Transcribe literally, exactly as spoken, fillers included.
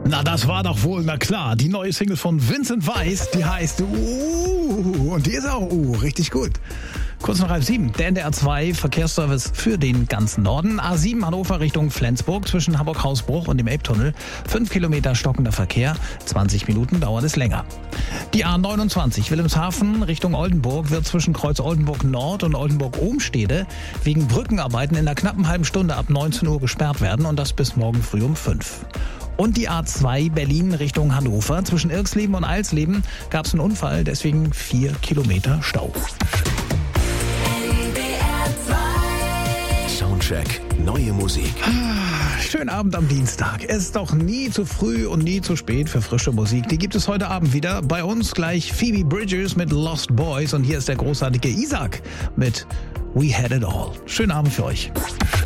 Na, das war doch wohl, na klar, die neue Single von Vincent Weiss, die heißt Uh, und die ist auch Uh, richtig gut. Kurz nach halb sieben, der N D R zwei Verkehrsservice für den ganzen Norden. A sieben Hannover Richtung Flensburg zwischen Hamburg-Hausbruch und dem Elbtunnel. Fünf Kilometer stockender Verkehr, zwanzig Minuten dauert es länger. Die A neunundzwanzig Wilhelmshaven Richtung Oldenburg wird zwischen Kreuz Oldenburg Nord und Oldenburg-Ohmstede wegen Brückenarbeiten in einer knappen halben Stunde ab neunzehn Uhr gesperrt werden und das bis morgen früh um fünf. Und die A zwei Berlin Richtung Hannover. Zwischen Irksleben und Eilsleben gab es einen Unfall, deswegen vier Kilometer Stau. Soundcheck, neue Musik. Schönen Abend am Dienstag. Es ist doch nie zu früh und nie zu spät für frische Musik. Die gibt es heute Abend wieder. Bei uns gleich Phoebe Bridgers mit Lost Boys und hier ist der großartige Isaac mit We Had It All. Schönen Abend für euch.